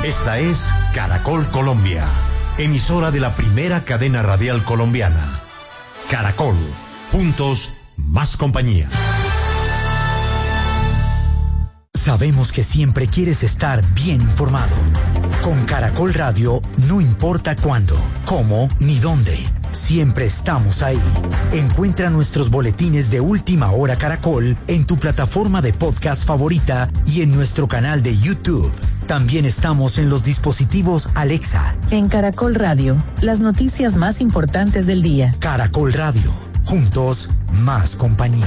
Esta es Caracol Colombia, emisora de la primera cadena radial colombiana. Caracol, juntos, más compañía. Sabemos que siempre quieres estar bien informado. Con Caracol Radio, no importa cuándo, cómo ni dónde. Siempre estamos ahí. Encuentra nuestros boletines de Última Hora Caracol en tu plataforma de podcast favorita y en nuestro canal de YouTube. También estamos en los dispositivos Alexa. En Caracol Radio, las noticias más importantes del día. Caracol Radio, juntos, más compañía.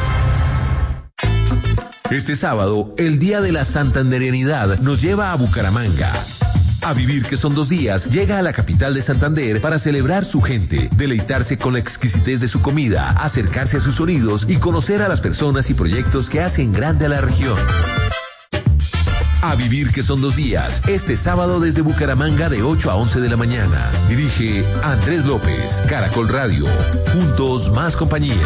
Este sábado, el Día de la Santanderianidad nos lleva a Bucaramanga. A Vivir que son 2 días, llega a la capital de Santander para celebrar su gente, deleitarse con la exquisitez de su comida, acercarse a sus sonidos y conocer a las personas y proyectos que hacen grande a la región. A Vivir que son 2 días, este sábado desde Bucaramanga de 8 a 11 de la mañana. Dirige Andrés López, Caracol Radio. Juntos, más compañía.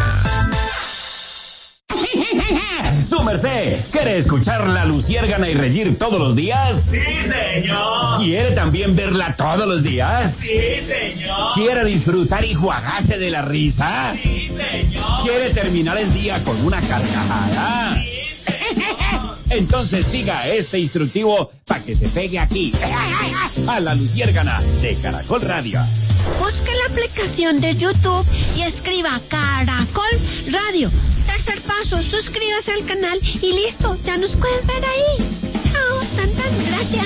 ¡Su merced! ¿Quiere escuchar La Luciérgana y reír todos los días? ¡Sí, señor! ¿Quiere también verla todos los días? ¡Sí, señor! ¿Quiere disfrutar y juagarse de la risa? ¡Sí, señor! ¿Quiere terminar el día con una carcajada? ¡Sí, señor! Entonces siga este instructivo para que se pegue aquí, a La Luciérgana de Caracol Radio. Busque la aplicación de YouTube y escriba Caracol Radio. Tercer paso, suscríbase al canal y listo, ya nos puedes ver ahí. Chao, gracias.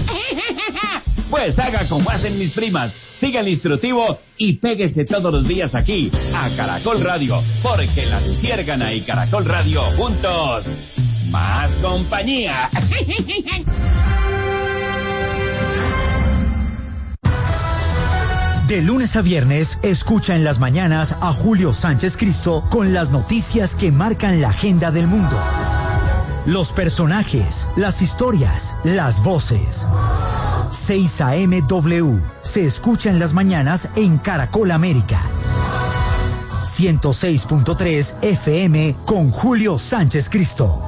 Pues haga como hacen mis primas, siga el instructivo y péguese todos los días aquí a Caracol Radio, porque La Luciérgana y Caracol Radio juntos, más compañía. De lunes a viernes, escucha en las mañanas a Julio Sánchez Cristo con las noticias que marcan la agenda del mundo. Los personajes, las historias, las voces. 6 AM W se escucha en las mañanas en Caracol América. 106.3 FM con Julio Sánchez Cristo.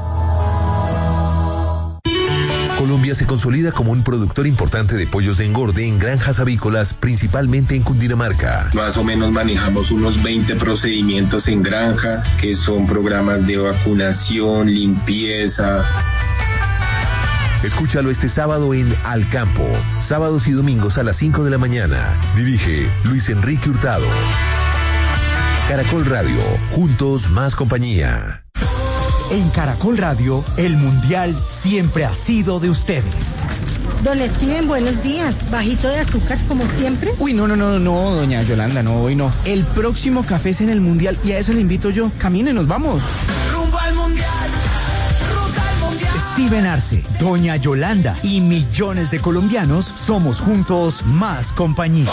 Colombia se consolida como un productor importante de pollos de engorde en granjas avícolas, principalmente en Cundinamarca. Más o menos manejamos unos 20 procedimientos en granja, que son programas de vacunación, limpieza. Escúchalo este sábado en Al Campo, sábados y domingos a las 5 de la mañana. Dirige Luis Enrique Hurtado. Caracol Radio, juntos, más compañía. En Caracol Radio, el Mundial siempre ha sido de ustedes. Don Steven, buenos días. ¿Bajito de azúcar como siempre? Uy, no, doña Yolanda, no, hoy no. El próximo café es en el Mundial y a eso le invito yo. Camine, nos vamos. ¡Rumbo al Mundial! ¡Ruta al Mundial! Steven Arce, doña Yolanda y millones de colombianos somos juntos más compañía.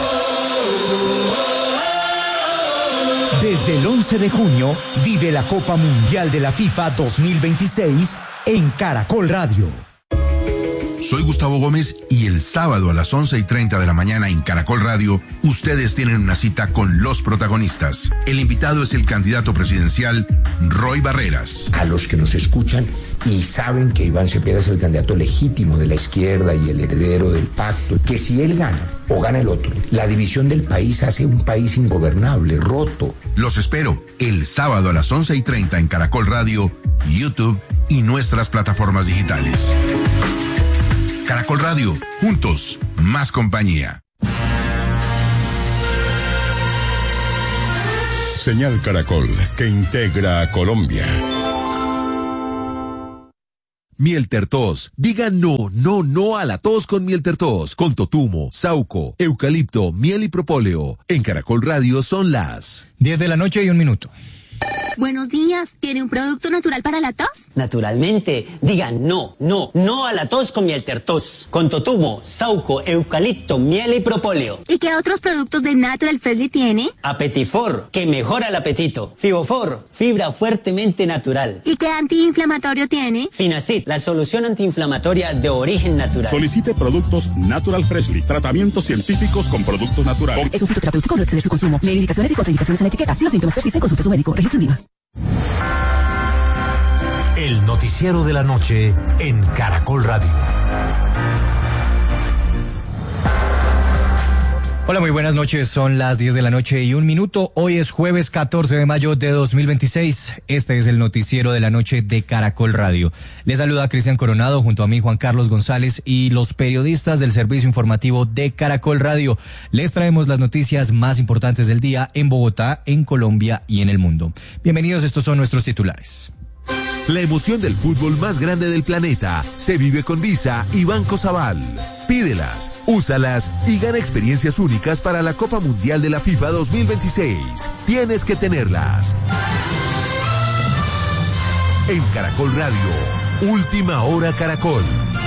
Desde el 11 de junio, vive la Copa Mundial de la FIFA 2026 en Caracol Radio. Soy Gustavo Gómez y el sábado a las 11:30 de la mañana en Caracol Radio, ustedes tienen una cita con los protagonistas. El invitado es el candidato presidencial Roy Barreras. A los que nos escuchan y saben que Iván Cepeda es el candidato legítimo de la izquierda y el heredero del pacto, que si él gana o gana el otro, la división del país hace un país ingobernable, roto. Los espero el sábado a las 11:30 en Caracol Radio, YouTube y nuestras plataformas digitales. Caracol Radio, juntos, más compañía. Señal Caracol, que integra a Colombia. Miel Tertos. Diga no a la tos con Miel Tertos. Con totumo, sauco, eucalipto, miel y propóleo. En Caracol Radio son las 10 de la noche y 1 minuto. Buenos días, ¿tiene un producto natural para la tos? Naturalmente, digan no a la tos con Miel Tertos, con totumo, sauco, eucalipto, miel y propóleo. ¿Y qué otros productos de Natural Freshly tiene? Apetifor, que mejora el apetito. Fibofor, fibra fuertemente natural. ¿Y qué antiinflamatorio tiene? Finacid, la solución antiinflamatoria de origen natural. Solicite productos Natural Freshly, tratamientos científicos con productos naturales. Es un fitoterapéutico, no exceder su consumo. Lee indicaciones y contraindicaciones en etiqueta. Si los síntomas persisten, consulte a su médico. Registro INVIMA. El noticiero de la noche en Caracol Radio. Hola, muy buenas noches. Son las 10 de la noche y 1 minuto. Hoy es jueves 14 de mayo de 2026. Este es el noticiero de la noche de Caracol Radio. Les saluda Cristian Coronado junto a mí, Juan Carlos González, y los periodistas del servicio informativo de Caracol Radio. Les traemos las noticias más importantes del día en Bogotá, en Colombia y en el mundo. Bienvenidos, estos son nuestros titulares. La emoción del fútbol más grande del planeta se vive con Visa y Banco Sabal. Pídelas, úsalas y gana experiencias únicas para la Copa Mundial de la FIFA 2026. Tienes que tenerlas. En Caracol Radio, Última Hora Caracol.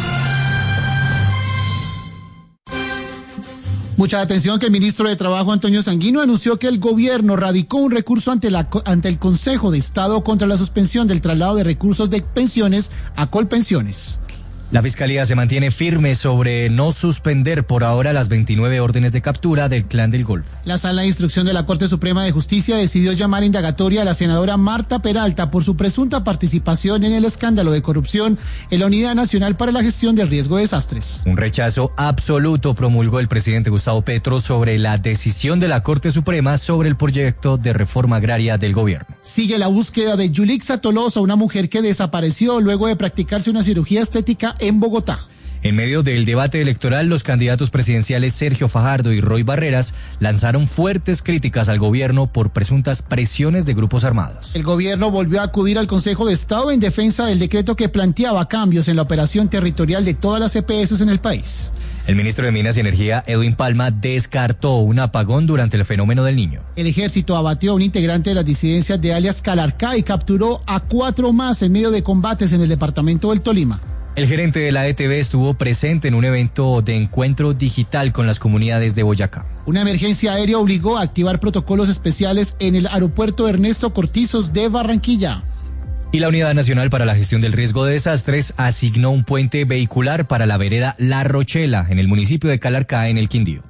Mucha atención que el ministro de Trabajo, Antonio Sanguino, anunció que el gobierno radicó un recurso ante el Consejo de Estado contra la suspensión del traslado de recursos de pensiones a Colpensiones. La Fiscalía se mantiene firme sobre no suspender por ahora las 29 órdenes de captura del Clan del Golfo. La Sala de Instrucción de la Corte Suprema de Justicia decidió llamar indagatoria a la senadora Marta Peralta por su presunta participación en el escándalo de corrupción en la Unidad Nacional para la Gestión del Riesgo de Desastres. Un rechazo absoluto promulgó el presidente Gustavo Petro sobre la decisión de la Corte Suprema sobre el proyecto de reforma agraria del gobierno. Sigue la búsqueda de Yulixa Tolosa, una mujer que desapareció luego de practicarse una cirugía estética en Bogotá. En medio del debate electoral, los candidatos presidenciales Sergio Fajardo y Roy Barreras lanzaron fuertes críticas al gobierno por presuntas presiones de grupos armados. El gobierno volvió a acudir al Consejo de Estado en defensa del decreto que planteaba cambios en la operación territorial de todas las EPS en el país. El ministro de Minas y Energía, Edwin Palma, descartó un apagón durante el fenómeno del Niño. El ejército abatió a un integrante de las disidencias de alias Calarcá y capturó a 4 más en medio de combates en el departamento del Tolima. El gerente de la ETV estuvo presente en un evento de encuentro digital con las comunidades de Boyacá. Una emergencia aérea obligó a activar protocolos especiales en el aeropuerto Ernesto Cortizos de Barranquilla. Y la Unidad Nacional para la Gestión del Riesgo de Desastres asignó un puente vehicular para la vereda La Rochela, en el municipio de Calarcá, en el Quindío.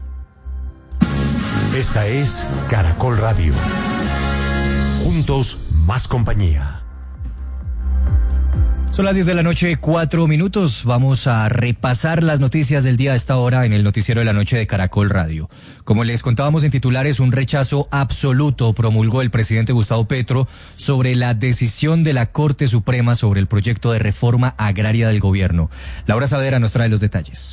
Esta es Caracol Radio. Juntos, más compañía. Son las 10 de la noche, 4 minutos. Vamos a repasar las noticias del día a esta hora en el noticiero de la noche de Caracol Radio. Como les contábamos en titulares, un rechazo absoluto promulgó el presidente Gustavo Petro sobre la decisión de la Corte Suprema sobre el proyecto de reforma agraria del gobierno. Laura Saavedra nos trae los detalles.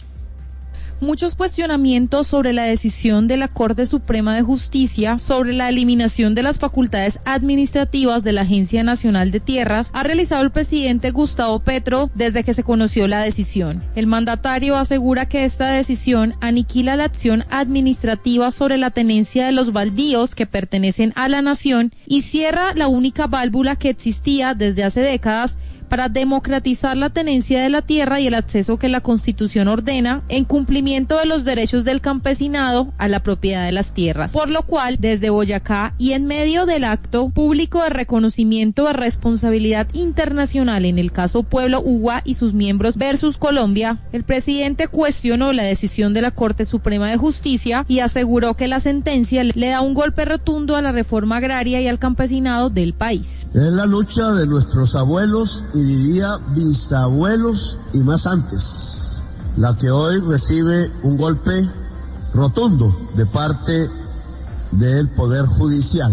Muchos cuestionamientos sobre la decisión de la Corte Suprema de Justicia sobre la eliminación de las facultades administrativas de la Agencia Nacional de Tierras ha realizado el presidente Gustavo Petro desde que se conoció la decisión. El mandatario asegura que esta decisión aniquila la acción administrativa sobre la tenencia de los baldíos que pertenecen a la nación y cierra la única válvula que existía desde hace décadas para democratizar la tenencia de la tierra y el acceso que la Constitución ordena en cumplimiento de los derechos del campesinado a la propiedad de las tierras. Por lo cual, desde Boyacá y en medio del acto público de reconocimiento de responsabilidad internacional en el caso Pueblo Uwa y sus miembros versus Colombia, el presidente cuestionó la decisión de la Corte Suprema de Justicia y aseguró que la sentencia le da un golpe rotundo a la reforma agraria y al campesinado del país. Es la lucha de nuestros abuelos y diría bisabuelos y más antes, la que hoy recibe un golpe rotundo de parte del Poder Judicial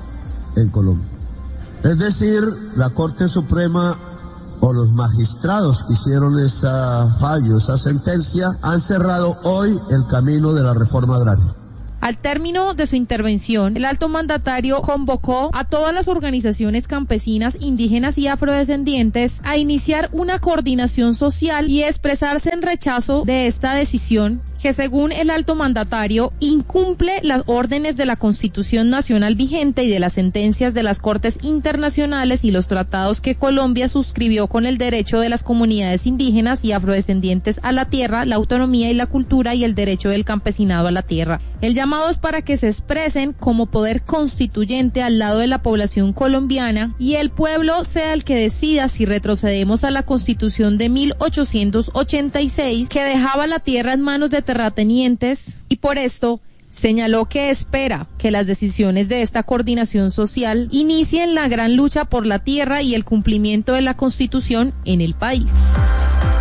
en Colombia. Es decir, la Corte Suprema o los magistrados que hicieron ese fallo, esa sentencia, han cerrado hoy el camino de la reforma agraria. Al término de su intervención, el alto mandatario convocó a todas las organizaciones campesinas, indígenas y afrodescendientes a iniciar una coordinación social y expresarse en rechazo de esta decisión que, según el alto mandatario, incumple las órdenes de la Constitución Nacional vigente y de las sentencias de las Cortes Internacionales y los tratados que Colombia suscribió con el derecho de las comunidades indígenas y afrodescendientes a la tierra, la autonomía y la cultura y el derecho del campesinado a la tierra. El llamado es para que se expresen como poder constituyente al lado de la población colombiana y el pueblo sea el que decida si retrocedemos a la Constitución de 1886 que dejaba la tierra en manos de terratenientes, y por esto señaló que espera que las decisiones de esta coordinación social inicien la gran lucha por la tierra y el cumplimiento de la Constitución en el país.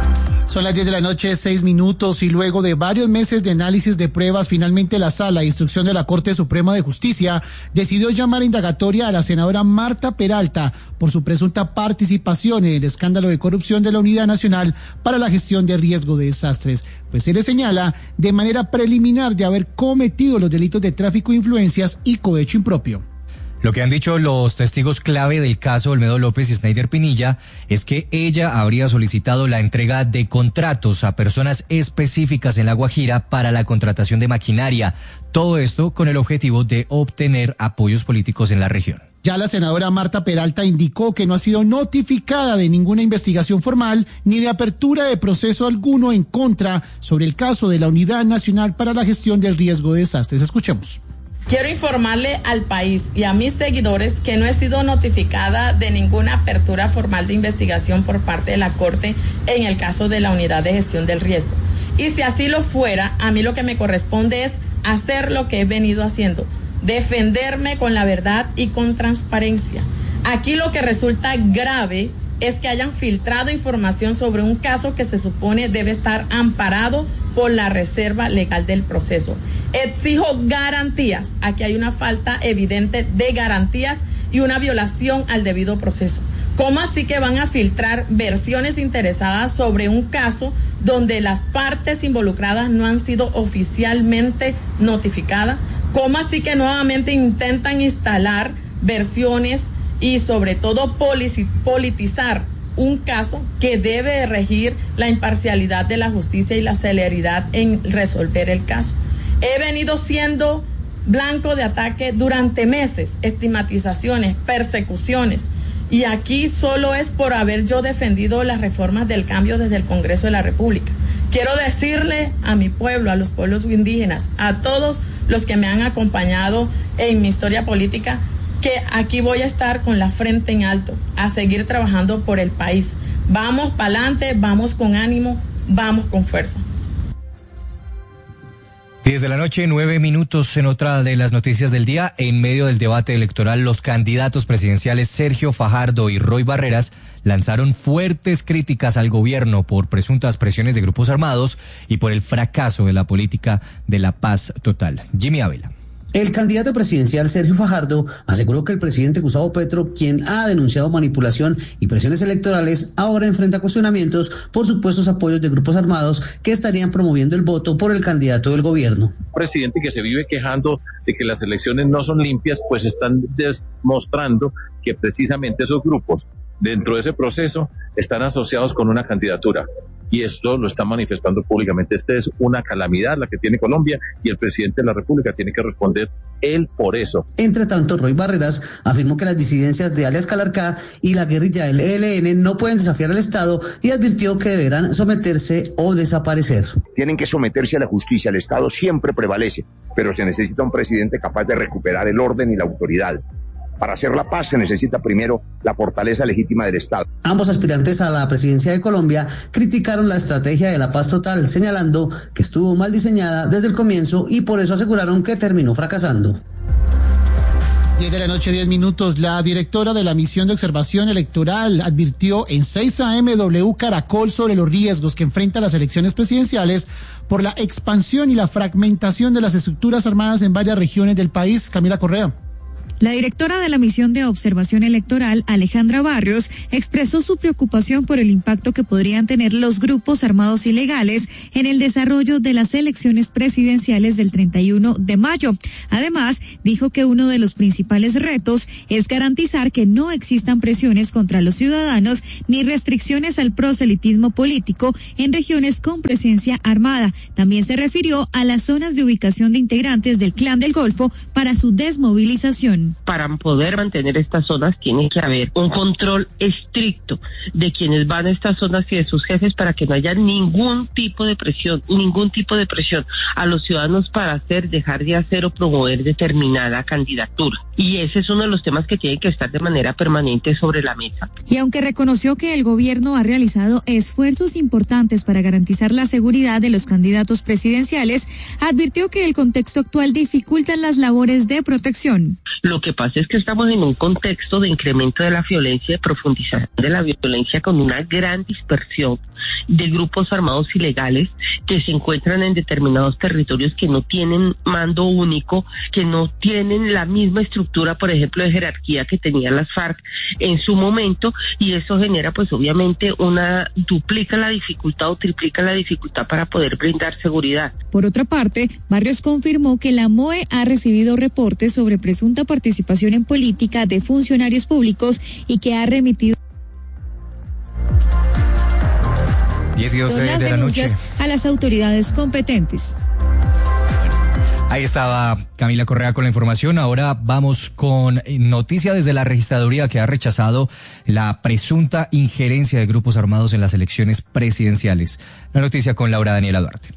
Son las 10 de la noche, 6 minutos, y luego de varios meses de análisis de pruebas, finalmente la Sala de Instrucción de la Corte Suprema de Justicia decidió llamar a indagatoria a la senadora Marta Peralta por su presunta participación en el escándalo de corrupción de la Unidad Nacional para la Gestión de Riesgo de Desastres, pues se le señala de manera preliminar de haber cometido los delitos de tráfico de influencias y cohecho impropio. Lo que han dicho los testigos clave del caso Olmedo López y Snyder Pinilla es que ella habría solicitado la entrega de contratos a personas específicas en La Guajira para la contratación de maquinaria. Todo esto con el objetivo de obtener apoyos políticos en la región. Ya la senadora Marta Peralta indicó que no ha sido notificada de ninguna investigación formal ni de apertura de proceso alguno en contra sobre el caso de la Unidad Nacional para la Gestión del Riesgo de Desastres. Escuchemos. Quiero informarle al país y a mis seguidores que no he sido notificada de ninguna apertura formal de investigación por parte de la Corte en el caso de la Unidad de Gestión del Riesgo. Y si así lo fuera, a mí lo que me corresponde es hacer lo que he venido haciendo, defenderme con la verdad y con transparencia. Aquí lo que resulta grave es que hayan filtrado información sobre un caso que se supone debe estar amparado por la reserva legal del proceso. Exijo garantías. Aquí hay una falta evidente de garantías y una violación al debido proceso. ¿Cómo así que van a filtrar versiones interesadas sobre un caso donde las partes involucradas no han sido oficialmente notificadas? ¿Cómo así que nuevamente intentan instalar versiones y sobre todo politizar un caso que debe regir la imparcialidad de la justicia y la celeridad en resolver el caso? He venido siendo blanco de ataque durante meses, estigmatizaciones, persecuciones, y aquí solo es por haber yo defendido las reformas del cambio desde el Congreso de la República. Quiero decirle a mi pueblo, a los pueblos indígenas, a todos los que me han acompañado en mi historia política, que aquí voy a estar con la frente en alto, a seguir trabajando por el país. Vamos para adelante, vamos con ánimo, vamos con fuerza. 10 de la noche, 9 minutos. En otra de las noticias del día, en medio del debate electoral, los candidatos presidenciales Sergio Fajardo y Roy Barreras lanzaron fuertes críticas al gobierno por presuntas presiones de grupos armados y por el fracaso de la política de la paz total. Jimmy Ávila. El candidato presidencial Sergio Fajardo aseguró que el presidente Gustavo Petro, quien ha denunciado manipulación y presiones electorales, ahora enfrenta cuestionamientos por supuestos apoyos de grupos armados que estarían promoviendo el voto por el candidato del gobierno. Un presidente que se vive quejando de que las elecciones no son limpias, pues están demostrando que precisamente esos grupos dentro de ese proceso están asociados con una candidatura. Y esto lo está manifestando públicamente. Esta es una calamidad la que tiene Colombia y el presidente de la República tiene que responder él por eso. Entre tanto, Roy Barreras afirmó que las disidencias de alias Calarcá y la guerrilla del ELN no pueden desafiar al Estado y advirtió que deberán someterse o desaparecer. Tienen que someterse a la justicia. El Estado siempre prevalece, pero se necesita un presidente capaz de recuperar el orden y la autoridad. Para hacer la paz se necesita primero la fortaleza legítima del Estado. Ambos aspirantes a la presidencia de Colombia criticaron la estrategia de la paz total, señalando que estuvo mal diseñada desde el comienzo y por eso aseguraron que terminó fracasando. 10 de la noche, 10 minutos. La directora de la Misión de Observación Electoral advirtió en 6 AM W Caracol sobre los riesgos que enfrentan las elecciones presidenciales por la expansión y la fragmentación de las estructuras armadas en varias regiones del país. Camila Correa. La directora de la Misión de Observación Electoral, Alejandra Barrios, expresó su preocupación por el impacto que podrían tener los grupos armados ilegales en el desarrollo de las elecciones presidenciales del 31 de mayo. Además, dijo que uno de los principales retos es garantizar que no existan presiones contra los ciudadanos ni restricciones al proselitismo político en regiones con presencia armada. También se refirió a las zonas de ubicación de integrantes del Clan del Golfo para su desmovilización. Para poder mantener estas zonas tiene que haber un control estricto de quienes van a estas zonas y de sus jefes para que no haya ningún tipo de presión a los ciudadanos para dejar de hacer o promover determinada candidatura. Y ese es uno de los temas que tienen que estar de manera permanente sobre la mesa. Y aunque reconoció que el gobierno ha realizado esfuerzos importantes para garantizar la seguridad de los candidatos presidenciales, advirtió que el contexto actual dificulta las labores de protección. Lo que pasa es que estamos en un contexto de incremento de la violencia, de profundización de la violencia con una gran dispersión de grupos armados ilegales que se encuentran en determinados territorios que no tienen mando único, que no tienen la misma estructura, por ejemplo, de jerarquía que tenían las FARC en su momento, y eso genera pues obviamente duplica la dificultad o triplica la dificultad para poder brindar seguridad. Por otra parte, Barrios confirmó que la MOE ha recibido reportes sobre presunta participación en política de funcionarios públicos y que ha remitido 10 y 12 las de la noche denuncias a las autoridades competentes. Ahí estaba Camila Correa con la información. Ahora vamos con noticia desde la registraduría que ha rechazado la presunta injerencia de grupos armados en las elecciones presidenciales. La noticia con Laura Daniela Duarte.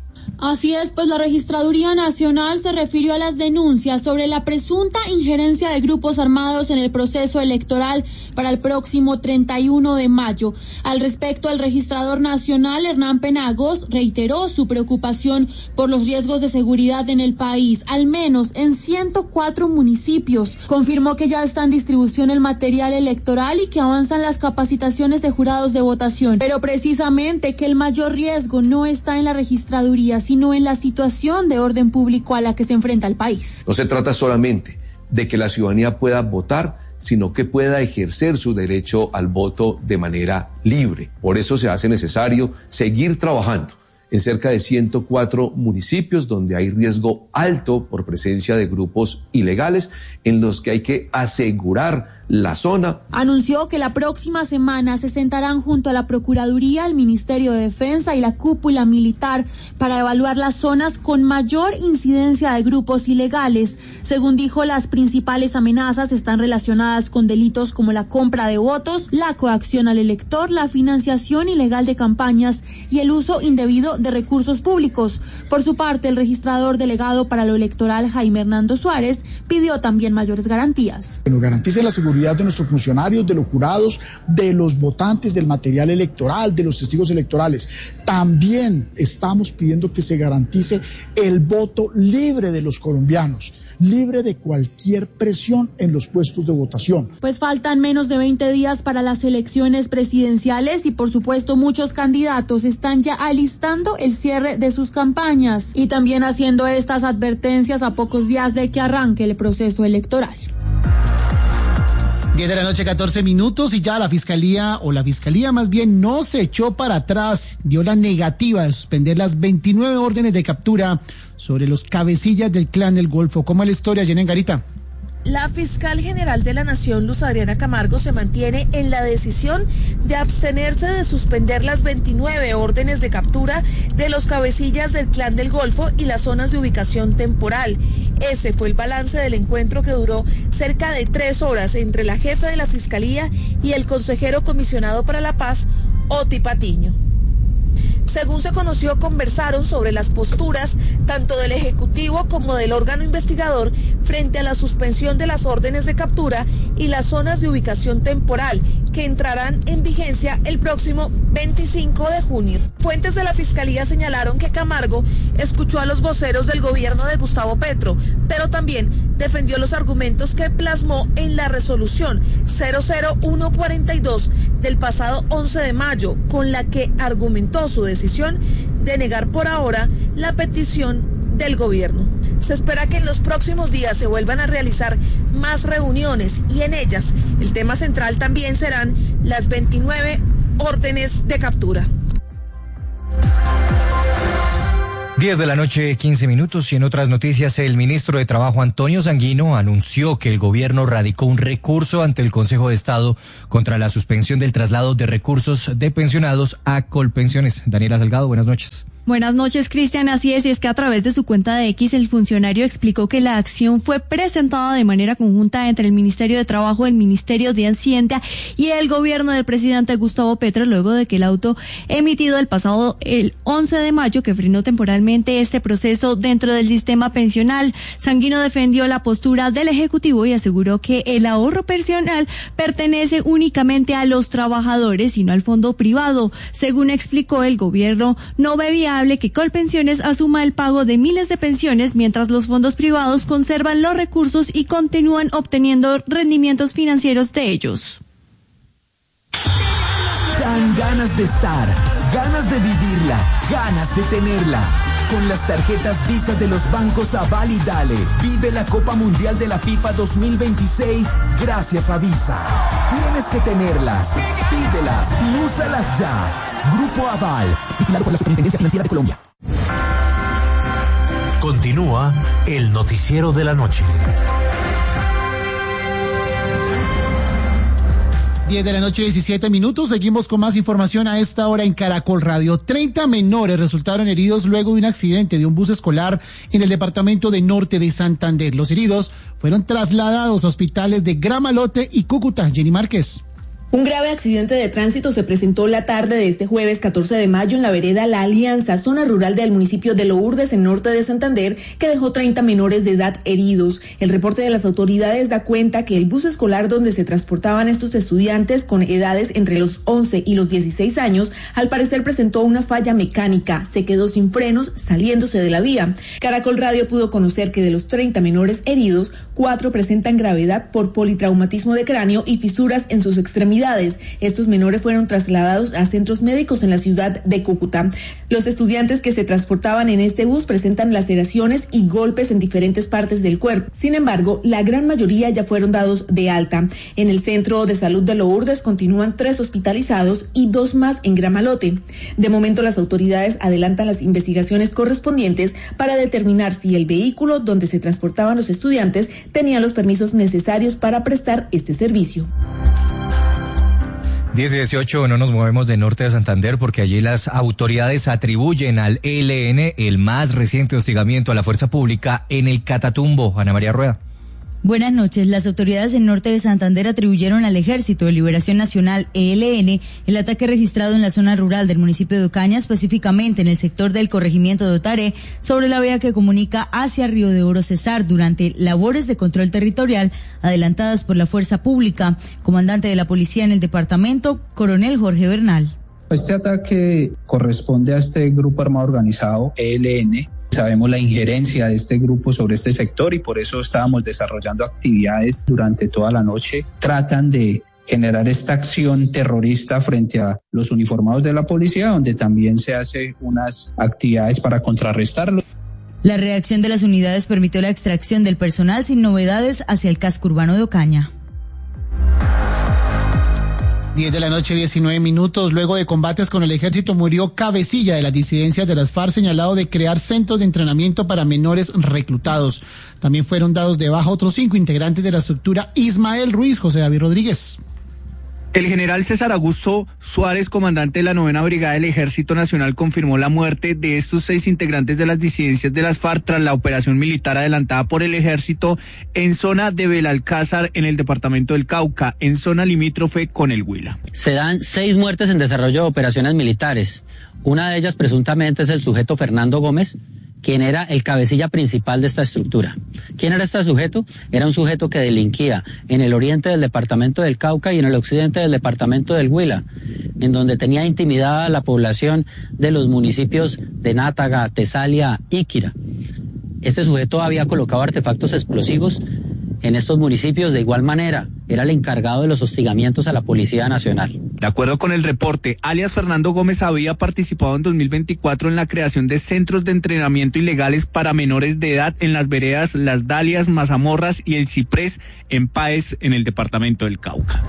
Así es, pues la Registraduría Nacional se refirió a las denuncias sobre la presunta injerencia de grupos armados en el proceso electoral para el próximo 31 de mayo. Al respecto, el registrador nacional, Hernán Penagos, reiteró su preocupación por los riesgos de seguridad en el país, al menos en 104 municipios. Confirmó que ya está en distribución el material electoral y que avanzan las capacitaciones de jurados de votación, pero precisamente que el mayor riesgo no está en la registraduría, sino en la situación de orden público a la que se enfrenta el país. No se trata solamente de que la ciudadanía pueda votar, sino que pueda ejercer su derecho al voto de manera libre. Por eso se hace necesario seguir trabajando en cerca de 104 municipios donde hay riesgo alto por presencia de grupos ilegales, en los que hay que asegurar la zona. Anunció que la próxima semana se sentarán junto a la Procuraduría, el Ministerio de Defensa y la cúpula militar para evaluar las zonas con mayor incidencia de grupos ilegales. Según dijo, las principales amenazas están relacionadas con delitos como la compra de votos, la coacción al elector, la financiación ilegal de campañas y el uso indebido de recursos públicos. Por su parte, el registrador delegado para lo electoral, Jaime Hernando Suárez, pidió también mayores garantías. Que nos garantice la seguridad de nuestros funcionarios, de los jurados, de los votantes, del material electoral, de los testigos electorales. También estamos pidiendo que se garantice el voto libre de los colombianos, libre de cualquier presión en los puestos de votación. Pues faltan menos de 20 días para las elecciones presidenciales y por supuesto muchos candidatos están ya alistando el cierre de sus campañas y también haciendo estas advertencias a pocos días de que arranque el proceso electoral. 10 de la noche, 14 minutos, y ya la fiscalía más bien no se echó para atrás, dio la negativa de suspender las 29 órdenes de captura sobre los cabecillas del Clan del Golfo. ¿Cómo es la historia, Jenny Garita? La fiscal general de la Nación, Luz Adriana Camargo, se mantiene en la decisión de abstenerse de suspender las 29 órdenes de captura de los cabecillas del Clan del Golfo y las zonas de ubicación temporal. Ese fue el balance del encuentro que duró cerca de 3 horas entre la jefa de la Fiscalía y el consejero comisionado para la paz, Oti Patiño. Según se conoció, conversaron sobre las posturas tanto del Ejecutivo como del órgano investigador frente a la suspensión de las órdenes de captura y las zonas de ubicación temporal que entrarán en vigencia el próximo 25 de junio. Fuentes de la Fiscalía señalaron que Camargo escuchó a los voceros del gobierno de Gustavo Petro, pero también defendió los argumentos que plasmó en la resolución 00142 del pasado 11 de mayo, con la que argumentó su decisión de negar por ahora la petición del gobierno. Se espera que en los próximos días se vuelvan a realizar más reuniones y en ellas el tema central también serán las 29 órdenes de captura. 10 de la noche, 15 minutos, y en otras noticias, el ministro de Trabajo, Antonio Sanguino, anunció que el gobierno radicó un recurso ante el Consejo de Estado contra la suspensión del traslado de recursos de pensionados a Colpensiones. Daniela Salgado, buenas noches. Buenas noches, Cristian. Así es, y es que a través de su cuenta de X, el funcionario explicó que la acción fue presentada de manera conjunta entre el Ministerio de Trabajo, el Ministerio de Hacienda y el gobierno del presidente Gustavo Petro, luego de que el auto emitido el 11 de mayo, que frenó temporalmente este proceso dentro del sistema pensional. Sanguino defendió la postura del Ejecutivo y aseguró que el ahorro pensional pertenece únicamente a los trabajadores y no al fondo privado. Según explicó, el gobierno no ve viable que Colpensiones asuma el pago de miles de pensiones mientras los fondos privados conservan los recursos y continúan obteniendo rendimientos financieros de ellos. dan ganas de estar, ganas de vivirla, ganas de tenerla. Con las tarjetas Visa de los bancos Aval y Dale, vive la Copa Mundial de la FIFA 2026 gracias a Visa. Tienes que tenerlas, pídelas y úsalas ya. Grupo Aval, vigilado por la Superintendencia Financiera de Colombia. Continúa el noticiero de la noche. 10 de la noche, 17 minutos. Seguimos con más información a esta hora en Caracol Radio. 30 menores resultaron heridos luego de un accidente de un bus escolar en el departamento de Norte de Santander. Los heridos fueron trasladados a hospitales de Gramalote y Cúcuta. Jenny Márquez. Un grave accidente de tránsito se presentó la tarde de este jueves 14 de mayo en la vereda La Alianza, zona rural del municipio de Lourdes, en Norte de Santander, que dejó 30 menores de edad heridos. El reporte de las autoridades da cuenta que el bus escolar donde se transportaban estos estudiantes con edades entre los 11 y los 16 años, al parecer presentó una falla mecánica, se quedó sin frenos, saliéndose de la vía. Caracol Radio pudo conocer que de los 30 menores heridos, 4 presentan gravedad por politraumatismo de cráneo y fisuras en sus extremidades. Estos menores fueron trasladados a centros médicos en la ciudad de Cúcuta. Los estudiantes que se transportaban en este bus presentan laceraciones y golpes en diferentes partes del cuerpo. Sin embargo, la gran mayoría ya fueron dados de alta. En el Centro de Salud de Lourdes continúan 3 hospitalizados y 2 más en Gramalote. De momento, las autoridades adelantan las investigaciones correspondientes para determinar si el vehículo donde se transportaban los estudiantes tenía los permisos necesarios para prestar este servicio. 10-18, no nos movemos de Norte de Santander porque allí las autoridades atribuyen al ELN el más reciente hostigamiento a la fuerza pública en el Catatumbo. Ana María Rueda. Buenas noches. Las autoridades en Norte de Santander atribuyeron al Ejército de Liberación Nacional, ELN, el ataque registrado en la zona rural del municipio de Ocaña, específicamente en el sector del corregimiento de Otaré, sobre la vía que comunica hacia Río de Oro Cesar, durante labores de control territorial adelantadas por la fuerza pública. Comandante de la policía en el departamento, coronel Jorge Bernal. Este ataque corresponde a este grupo armado organizado, ELN. Sabemos la injerencia de este grupo sobre este sector y por eso estábamos desarrollando actividades durante toda la noche. Tratan de generar esta acción terrorista frente a los uniformados de la policía, donde también se hace unas actividades para contrarrestarlo. La reacción de las unidades permitió la extracción del personal sin novedades hacia el casco urbano de Ocaña. 10 de la noche, 19 minutos. Luego de combates con el ejército, murió cabecilla de las disidencias de las FARC, señalado de crear centros de entrenamiento para menores reclutados. También fueron dados de baja otros 5 integrantes de la estructura Ismael Ruiz. José David Rodríguez. El general César Augusto Suárez, comandante de la 9ª Brigada del Ejército Nacional, confirmó la muerte de estos 6 integrantes de las disidencias de las FARC tras la operación militar adelantada por el Ejército en zona de Belalcázar, en el departamento del Cauca, en zona limítrofe con el Huila. Se dan 6 muertes en desarrollo de operaciones militares. Una de ellas presuntamente es el sujeto Fernando Gómez, quien era el cabecilla principal de esta estructura. ¿Quién era este sujeto? Era un sujeto que delinquía en el oriente del departamento del Cauca y en el occidente del departamento del Huila, en donde tenía intimidada la población de los municipios de Nátaga, Tesalia, Íquira. Este sujeto había colocado artefactos explosivos en estos municipios. De igual manera, era el encargado de los hostigamientos a la Policía Nacional. De acuerdo con el reporte, alias Fernando Gómez había participado en 2024 en la creación de centros de entrenamiento ilegales para menores de edad en las veredas Las Dalias, Mazamorras y El Ciprés, en Páez, en el departamento del Cauca.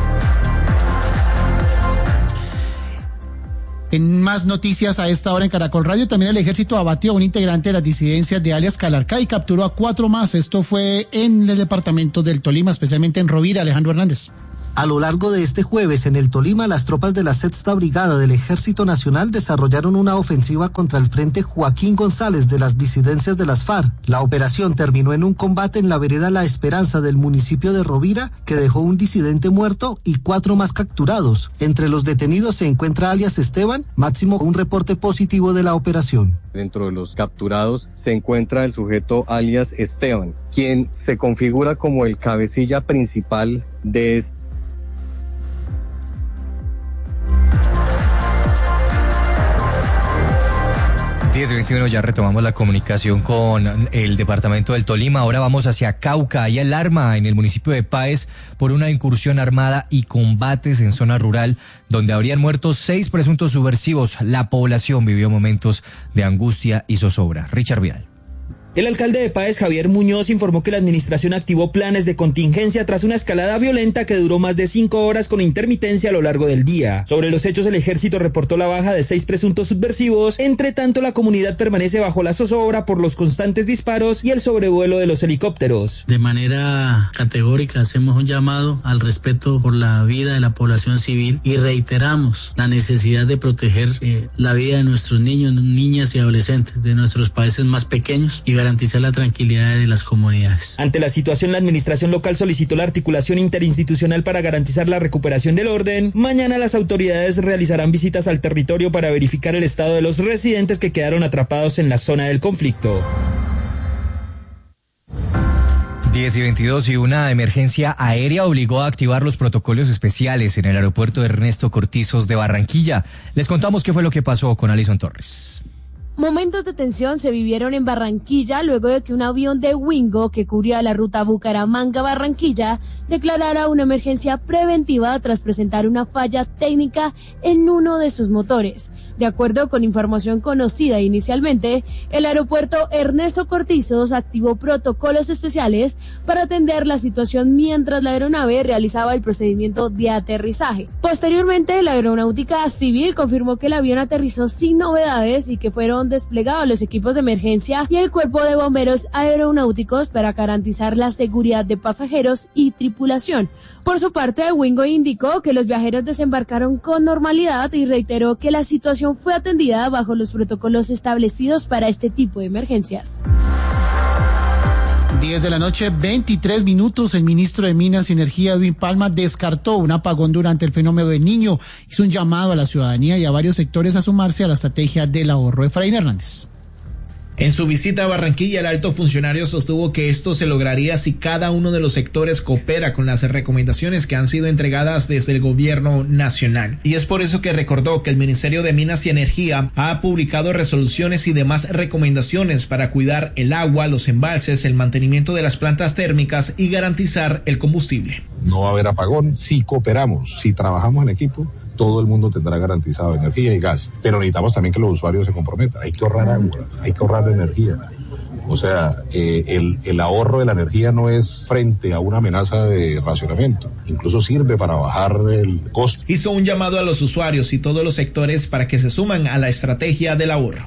En más noticias a esta hora en Caracol Radio, también el ejército abatió a un integrante de las disidencias de alias Calarcá y capturó a 4 más. Esto fue en el departamento del Tolima, especialmente en Rovira. Alejandro Hernández. A lo largo de este jueves, en el Tolima, las tropas de la 6ª Brigada del Ejército Nacional desarrollaron una ofensiva contra el Frente Joaquín González de las disidencias de las FARC. La operación terminó en un combate en la vereda La Esperanza del municipio de Rovira, que dejó un disidente muerto y 4 más capturados. Entre los detenidos se encuentra alias Esteban, máximo un reporte positivo de la operación. Dentro de los capturados se encuentra el sujeto alias Esteban, quien se configura como el cabecilla principal de este. 10:21, ya retomamos la comunicación con el departamento del Tolima. Ahora vamos hacia Cauca. Hay alarma en el municipio de Páez por una incursión armada y combates en zona rural donde habrían muerto 6 presuntos subversivos. La población vivió momentos de angustia y zozobra. Richard Vidal. El alcalde de Páez, Javier Muñoz, informó que la administración activó planes de contingencia tras una escalada violenta que duró más de 5 horas con intermitencia a lo largo del día. Sobre los hechos, el ejército reportó la baja de 6 presuntos subversivos. Entre tanto, la comunidad permanece bajo la zozobra por los constantes disparos y el sobrevuelo de los helicópteros. De manera categórica hacemos un llamado al respeto por la vida de la población civil y reiteramos la necesidad de proteger la vida de nuestros niños, niñas y adolescentes de nuestros países más pequeños y garantizar la tranquilidad de las comunidades. Ante la situación, la administración local solicitó la articulación interinstitucional para garantizar la recuperación del orden. Mañana las autoridades realizarán visitas al territorio para verificar el estado de los residentes que quedaron atrapados en la zona del conflicto. 10:22 y una emergencia aérea obligó a activar los protocolos especiales en el aeropuerto Ernesto Cortizos de Barranquilla. Les contamos qué fue lo que pasó con Alison Torres. Momentos de tensión se vivieron en Barranquilla luego de que un avión de Wingo que cubría la ruta Bucaramanga-Barranquilla declarara una emergencia preventiva tras presentar una falla técnica en uno de sus motores. De acuerdo con información conocida inicialmente, el aeropuerto Ernesto Cortizos activó protocolos especiales para atender la situación mientras la aeronave realizaba el procedimiento de aterrizaje. Posteriormente, la Aeronáutica Civil confirmó que el avión aterrizó sin novedades y que fueron desplegados los equipos de emergencia y el cuerpo de bomberos aeronáuticos para garantizar la seguridad de pasajeros y tripulación. Por su parte, Wingo indicó que los viajeros desembarcaron con normalidad y reiteró que la situación fue atendida bajo los protocolos establecidos para este tipo de emergencias. 10 de la noche, 23 minutos. El ministro de Minas y Energía, Edwin Palma, descartó un apagón durante el fenómeno del Niño. Hizo un llamado a la ciudadanía y a varios sectores a sumarse a la estrategia del ahorro. Efraín Hernández. En su visita a Barranquilla, el alto funcionario sostuvo que esto se lograría si cada uno de los sectores coopera con las recomendaciones que han sido entregadas desde el gobierno nacional. Y es por eso que recordó que el Ministerio de Minas y Energía ha publicado resoluciones y demás recomendaciones para cuidar el agua, los embalses, el mantenimiento de las plantas térmicas y garantizar el combustible. No va a haber apagón si cooperamos, si trabajamos en equipo. Todo el mundo tendrá garantizado energía y gas, pero necesitamos también que los usuarios se comprometan. Hay que ahorrar agua, hay que ahorrar energía. O sea, el ahorro de la energía no es frente a una amenaza de racionamiento, incluso sirve para bajar el costo. Hizo un llamado a los usuarios y todos los sectores para que se suman a la estrategia del ahorro.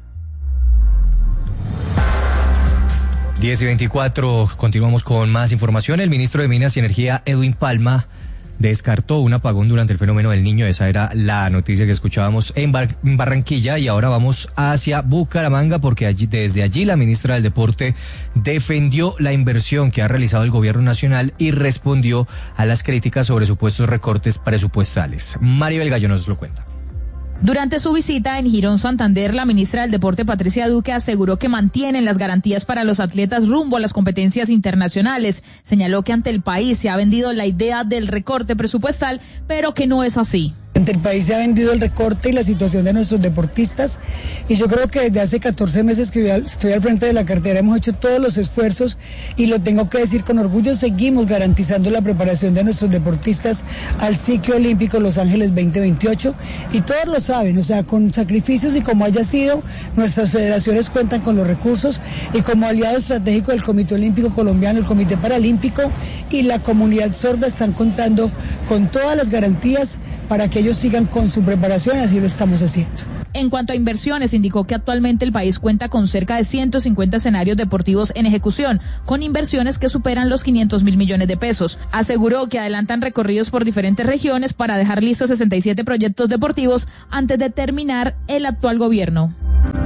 10:24, continuamos con más información. El ministro de Minas y Energía, Edwin Palma, descartó un apagón durante el fenómeno del Niño. Esa era la noticia que escuchábamos en Barranquilla, y ahora vamos hacia Bucaramanga porque desde allí la ministra del Deporte defendió la inversión que ha realizado el gobierno nacional y respondió a las críticas sobre supuestos recortes presupuestales. Maribel Gallo nos lo cuenta. Durante su visita en Girón, Santander, la ministra del Deporte, Patricia Duque, aseguró que mantienen las garantías para los atletas rumbo a las competencias internacionales. Señaló que ante el país se ha vendido la idea del recorte presupuestal, pero que no es así. Ante el país se ha vendido el recorte y la situación de nuestros deportistas, y yo creo que desde hace 14 meses que estoy al frente de la cartera hemos hecho todos los esfuerzos, y lo tengo que decir con orgullo, seguimos garantizando la preparación de nuestros deportistas al ciclo olímpico Los Ángeles 2028, y todos lo saben, o sea, con sacrificios y como haya sido, nuestras federaciones cuentan con los recursos, y como aliado estratégico del Comité Olímpico Colombiano, el Comité Paralímpico y la comunidad sorda están contando con todas las garantías para que ellos sigan con su preparación, así lo estamos haciendo. En cuanto a inversiones, indicó que actualmente el país cuenta con cerca de 150 escenarios deportivos en ejecución, con inversiones que superan los 500.000 millones de pesos. Aseguró que adelantan recorridos por diferentes regiones para dejar listos 67 proyectos deportivos antes de terminar el actual gobierno.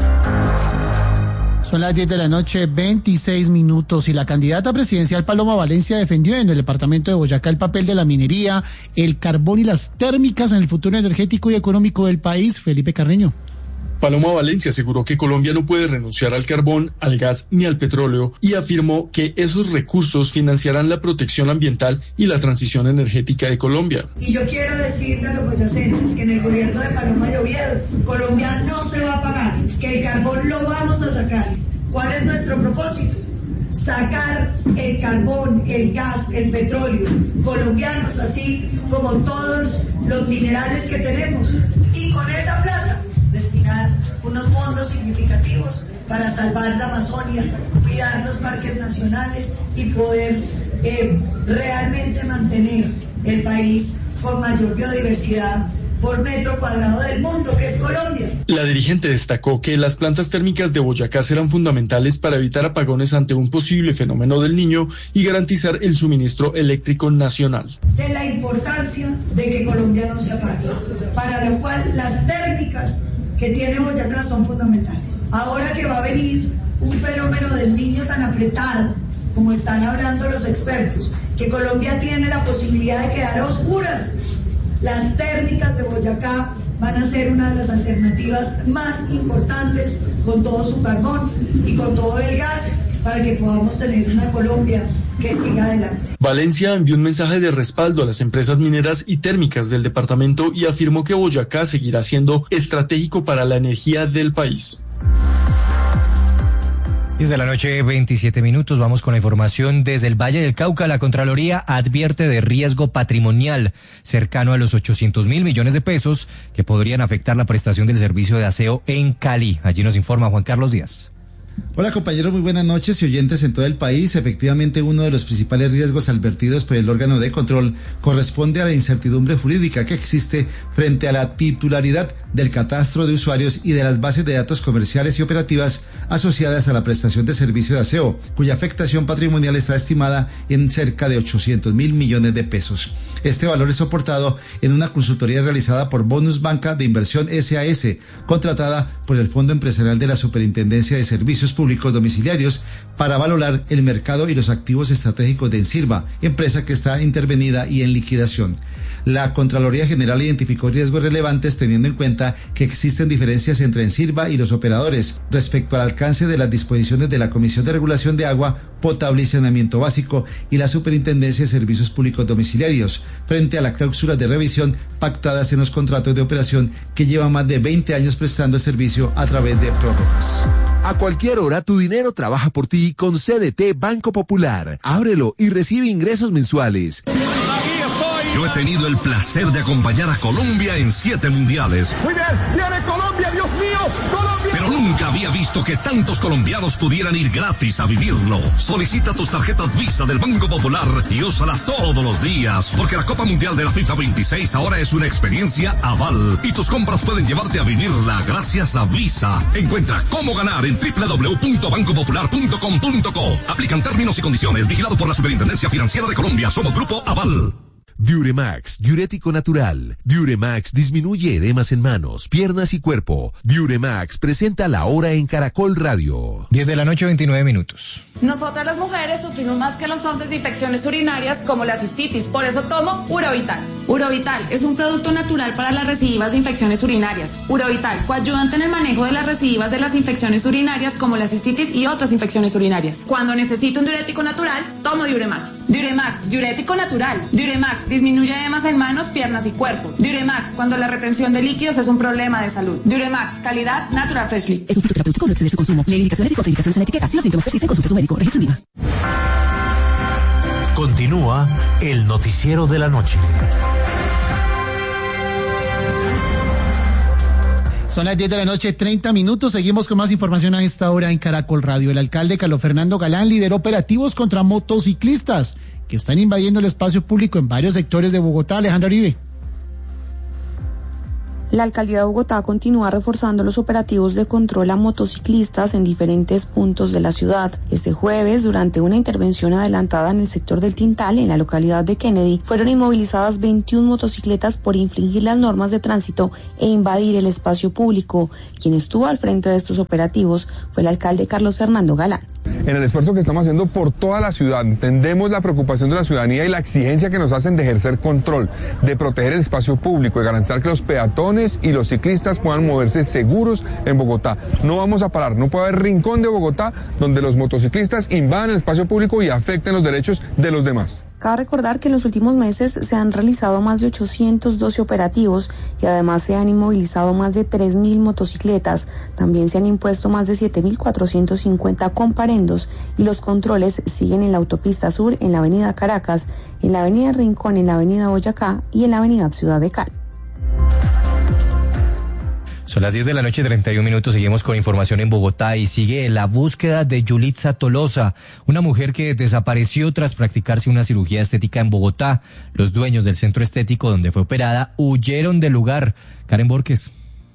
Son las 10 de la noche, 26 minutos, y la candidata presidencial Paloma Valencia defendió en el departamento de Boyacá el papel de la minería, el carbón y las térmicas en el futuro energético y económico del país. Felipe Carreño. Paloma Valencia aseguró que Colombia no puede renunciar al carbón, al gas ni al petróleo, y afirmó que esos recursos financiarán la protección ambiental y la transición energética de Colombia. Y yo quiero decirle a los boyacenses que en el gobierno de Paloma de Oviedo, Colombia no se va a apagar, que que el carbón lo vamos a sacar. ¿Cuál es nuestro propósito? Sacar el carbón, el gas, el petróleo colombianos, así como todos los minerales que tenemos, y con esa plata destinar unos fondos significativos para salvar la Amazonia, cuidar los parques nacionales y poder realmente mantener el país con mayor biodiversidad por metro cuadrado del mundo, que es Colombia. La dirigente destacó que las plantas térmicas de Boyacá serán fundamentales para evitar apagones ante un posible fenómeno del Niño y garantizar el suministro eléctrico nacional. De la importancia de que Colombia no se apague, para lo cual las térmicas que tiene Boyacá son fundamentales. Ahora que va a venir un fenómeno del Niño tan apretado, como están hablando los expertos, que Colombia tiene la posibilidad de quedar a oscuras, las térmicas de Boyacá van a ser una de las alternativas más importantes, con todo su carbón y con todo el gas, para que podamos tener una Colombia que siga adelante. Valencia envió un mensaje de respaldo a las empresas mineras y térmicas del departamento y afirmó que Boyacá seguirá siendo estratégico para la energía del país. Desde la noche 27 minutos vamos con la información desde el Valle del Cauca. La Contraloría advierte de riesgo patrimonial cercano a los 800.000 millones de pesos que podrían afectar la prestación del servicio de aseo en Cali. Allí nos informa Juan Carlos Díaz. Hola compañeros, muy buenas noches y oyentes en todo el país. Efectivamente, uno de los principales riesgos advertidos por el órgano de control corresponde a la incertidumbre jurídica que existe frente a la titularidad del catastro de usuarios y de las bases de datos comerciales y operativas asociadas a la prestación de servicio de aseo, cuya afectación patrimonial está estimada en cerca de 800.000 millones de pesos. Este valor es soportado en una consultoría realizada por Bonus Banca de Inversión SAS, contratada por el Fondo Empresarial de la Superintendencia de Servicios Públicos Domiciliarios para valorar el mercado y los activos estratégicos de Ensirva, empresa que está intervenida y en liquidación. La Contraloría General identificó riesgos relevantes teniendo en cuenta que existen diferencias entre Ensirva y los operadores respecto al alcance de las disposiciones de la Comisión de Regulación de Agua Potable y Saneamiento Básico y la Superintendencia de Servicios Públicos Domiciliarios frente a las cláusulas de revisión pactadas en los contratos de operación que llevan más de 20 años prestando el servicio a través de prórrogas. A cualquier hora tu dinero trabaja por ti con CDT Banco Popular. Ábrelo y recibe ingresos mensuales. Yo he tenido el placer de acompañar a Colombia en 7 mundiales. Muy bien, viene Colombia, Dios mío, Colombia. Pero nunca había visto que tantos colombianos pudieran ir gratis a vivirlo. Solicita tus tarjetas Visa del Banco Popular y úsalas todos los días, porque la Copa Mundial de la FIFA 26 ahora es una experiencia Aval y tus compras pueden llevarte a vivirla gracias a Visa. Encuentra cómo ganar en www.bancopopular.com.co. Aplican términos y condiciones. Vigilado por la Superintendencia Financiera de Colombia. Somos Grupo Aval. Diuremax, diurético natural. Diuremax disminuye edemas en manos, piernas y cuerpo. Diuremax presenta La Hora en Caracol Radio. 10 de la noche, 29 minutos. Nosotras las mujeres sufrimos más que los hombres de infecciones urinarias como la cistitis, por eso tomo Urovital. Urovital es un producto natural para las recidivas de infecciones urinarias. Urovital, coayudante en el manejo de las recidivas de las infecciones urinarias como la cistitis y otras infecciones urinarias. Cuando necesito un diurético natural, tomo Diuremax. Diuremax, diurético natural. Diuremax disminuye edemas en manos, piernas y cuerpo. Diuremax, cuando la retención de líquidos es un problema de salud. Diuremax, calidad Natural Freshly. Es un fitoterapéutico, no exceder su consumo. Lee indicaciones y contraindicaciones en la etiqueta. Si los síntomas persisten, consulte a su médico. Registro INVIMA. Continúa el noticiero de la noche. Son las 10 de la noche, 30 minutos. Seguimos con más información a esta hora en Caracol Radio. El alcalde Carlos Fernando Galán lideró operativos contra motociclistas que están invadiendo el espacio público en varios sectores de Bogotá. Alejandra Uribe. La alcaldía de Bogotá continúa reforzando los operativos de control a motociclistas en diferentes puntos de la ciudad. Este jueves, durante una intervención adelantada en el sector del Tintal, en la localidad de Kennedy, fueron inmovilizadas 21 motocicletas por infringir las normas de tránsito e invadir el espacio público. Quien estuvo al frente de estos operativos fue el alcalde Carlos Fernando Galán. En el esfuerzo que estamos haciendo por toda la ciudad, entendemos la preocupación de la ciudadanía y la exigencia que nos hacen de ejercer control, de proteger el espacio público, de garantizar que los peatones y los ciclistas puedan moverse seguros en Bogotá. No vamos a parar, no puede haber rincón de Bogotá donde los motociclistas invadan el espacio público y afecten los derechos de los demás. Cabe recordar que en los últimos meses se han realizado más de 812 operativos y además se han inmovilizado más de 3.000 motocicletas. También se han impuesto más de 7.450 comparendos y los controles siguen en la autopista sur, en la avenida Caracas, en la avenida Rincón, en la avenida Boyacá y en la avenida Ciudad de Cali. Son las 10 de la noche, 31 minutos. Seguimos con información en Bogotá y sigue la búsqueda de Yulitza Tolosa, una mujer que desapareció tras practicarse una cirugía estética en Bogotá. Los dueños del centro estético donde fue operada huyeron del lugar. Karen Borges.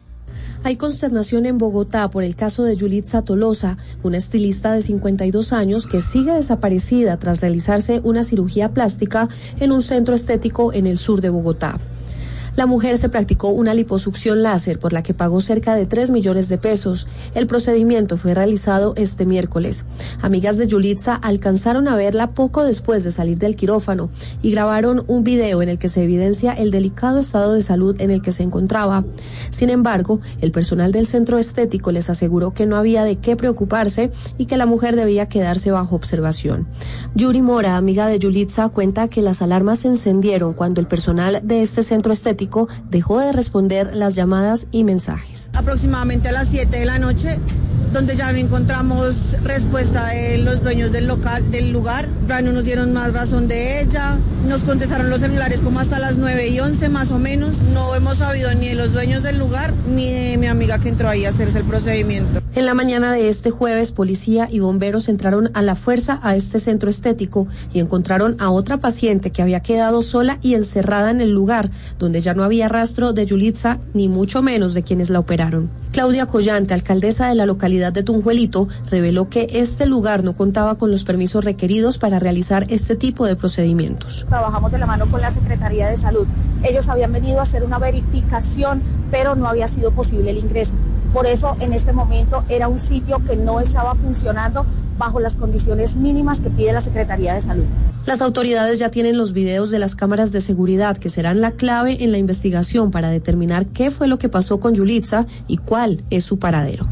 Hay consternación en Bogotá por el caso de Yulitza Tolosa, una estilista de 52 años que sigue desaparecida tras realizarse una cirugía plástica en un centro estético en el sur de Bogotá. La mujer se practicó una liposucción láser por la que pagó cerca de 3 millones de pesos. El procedimiento fue realizado este miércoles. Amigas de Yulitza alcanzaron a verla poco después de salir del quirófano y grabaron un video en el que se evidencia el delicado estado de salud en el que se encontraba. Sin embargo, el personal del centro estético les aseguró que no había de qué preocuparse y que la mujer debía quedarse bajo observación. Yuri Mora, amiga de Yulitza, cuenta que las alarmas se encendieron cuando el personal de este centro estético dejó de responder las llamadas y mensajes. Aproximadamente a las 7 de la noche, donde ya no encontramos respuesta de los dueños del lugar, ya no nos dieron más razón de ella, nos contestaron los celulares como hasta las 9:11 más o menos. No hemos sabido ni de los dueños del lugar ni de mi amiga que entró ahí a hacerse el procedimiento. En la mañana de este jueves, policía y bomberos entraron a la fuerza a este centro estético y encontraron a otra paciente que había quedado sola y encerrada en el lugar, donde ya no había rastro de Yulitza, ni mucho menos de quienes la operaron. Claudia Collante, alcaldesa de la localidad de Tunjuelito, reveló que este lugar no contaba con los permisos requeridos para realizar este tipo de procedimientos. Trabajamos de la mano con la Secretaría de Salud. Ellos habían venido a hacer una verificación, pero no había sido posible el ingreso. Por eso, en este momento, era un sitio que no estaba funcionando bajo las condiciones mínimas que pide la Secretaría de Salud. Las autoridades ya tienen los videos de las cámaras de seguridad que serán la clave en la investigación para determinar qué fue lo que pasó con Yulitza y cuál es su paradero.